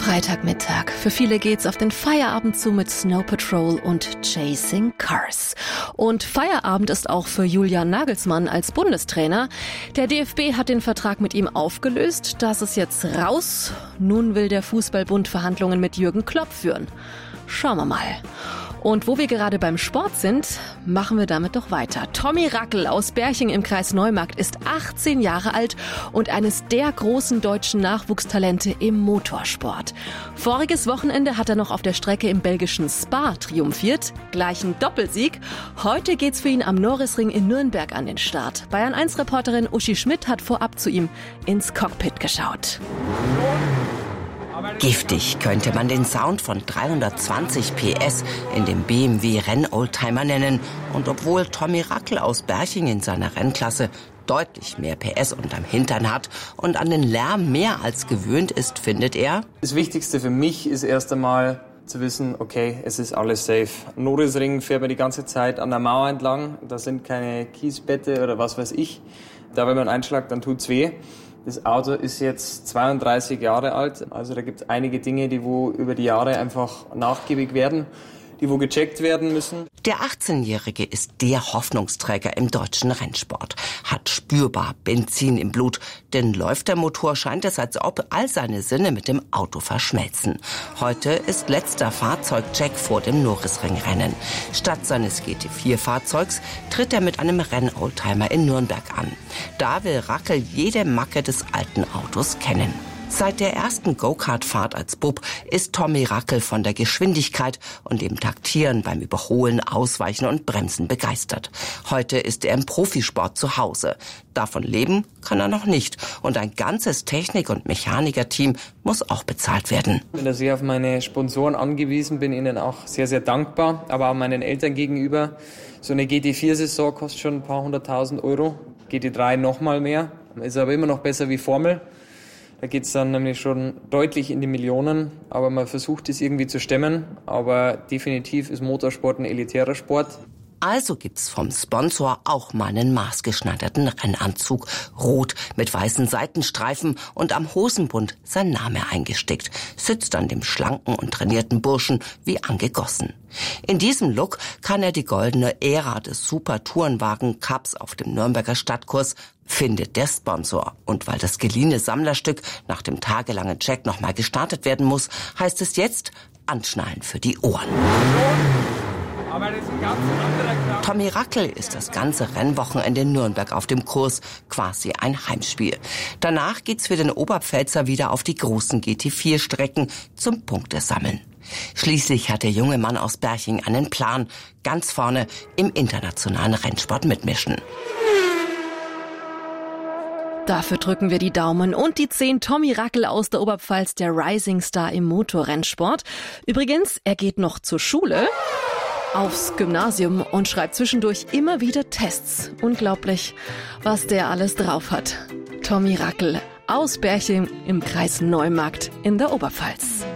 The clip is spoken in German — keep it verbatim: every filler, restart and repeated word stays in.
Freitagmittag. Für viele geht's auf den Feierabend zu mit Snow Patrol und Chasing Cars. Und Feierabend ist auch für Julian Nagelsmann als Bundestrainer. Der D F B hat den Vertrag mit ihm aufgelöst. Das ist jetzt raus. Nun will der Fußballbund Verhandlungen mit Jürgen Klopp führen. Schauen wir mal. Und wo wir gerade beim Sport sind, machen wir damit doch weiter. Tommy Rackel aus Berching im Kreis Neumarkt ist achtzehn Jahre alt und eines der großen deutschen Nachwuchstalente im Motorsport. Voriges Wochenende hat er noch auf der Strecke im belgischen Spa triumphiert. Gleich ein Doppelsieg. Heute geht's für ihn am Norrisring in Nürnberg an den Start. Bayern eins Reporterin Uschi Schmidt hat vorab zu ihm ins Cockpit geschaut. Giftig könnte man den Sound von dreihundertzwanzig P S in dem B M W-Rennoldtimer nennen. Und obwohl Tommy Rackel aus Berching in seiner Rennklasse deutlich mehr P S unterm Hintern hat und an den Lärm mehr als gewöhnt ist, findet er: Das Wichtigste für mich ist erst einmal zu wissen, okay, es ist alles safe. Norrisring fährt man die ganze Zeit an der Mauer entlang. Da sind keine Kiesbette oder was weiß ich. Da, wenn man einschlägt, dann tut's weh. Das Auto ist jetzt zweiunddreißig Jahre alt, also da gibt es einige Dinge, die wo über die Jahre einfach nachgiebig werden, die wo gecheckt werden müssen. Der achtzehnjährige ist der Hoffnungsträger im deutschen Rennsport, hat spürbar Benzin im Blut, denn läuft der Motor, scheint es, als ob all seine Sinne mit dem Auto verschmelzen. Heute ist letzter Fahrzeugcheck vor dem Norrisring-Rennen. Statt seines G T vier Fahrzeugs tritt er mit einem Rennoldtimer in Nürnberg an. Da will Rackel jede Macke des alten Autos kennen. Seit der ersten Go-Kart-Fahrt als Bub ist Tommy Rackel von der Geschwindigkeit und dem Taktieren beim Überholen, Ausweichen und Bremsen begeistert. Heute ist er im Profisport zu Hause. Davon leben kann er noch nicht. Und ein ganzes Technik- und Mechanikerteam muss auch bezahlt werden. Ich bin da sehr auf meine Sponsoren angewiesen, bin ihnen auch sehr, sehr dankbar, aber auch meinen Eltern gegenüber. So eine G T vier Saison kostet schon ein paar hunderttausend Euro, G T drei noch mal mehr, ist aber immer noch besser wie Formel. Da geht's dann nämlich schon deutlich in die Millionen, aber man versucht es irgendwie zu stemmen. Aber definitiv ist Motorsport ein elitärer Sport. Also gibt's vom Sponsor auch mal einen maßgeschneiderten Rennanzug, rot mit weißen Seitenstreifen und am Hosenbund sein Name eingestickt, sitzt an dem schlanken und trainierten Burschen wie angegossen. In diesem Look kann er die goldene Ära des Super-Tourenwagen-Cups auf dem Nürnberger Stadtkurs, findet der Sponsor. Und weil das geliehene Sammlerstück nach dem tagelangen Check nochmal gestartet werden muss, heißt es jetzt anschnallen für die Ohren. Aber das ist ein ganz anderer Kraft. Tommy Rackel ist das ganze Rennwochenende in Nürnberg auf dem Kurs, quasi ein Heimspiel. Danach geht's für den Oberpfälzer wieder auf die großen G T vier Strecken zum Punktesammeln. Schließlich hat der junge Mann aus Berching einen Plan, ganz vorne im internationalen Rennsport mitmischen. Dafür drücken wir die Daumen und die zehn. Tommy Rackel aus der Oberpfalz, der Rising Star im Motorrennsport. Übrigens, er geht noch zur Schule, aufs Gymnasium und schreibt zwischendurch immer wieder Tests. Unglaublich, was der alles drauf hat. Tommy Rackel aus Berching im Kreis Neumarkt in der Oberpfalz.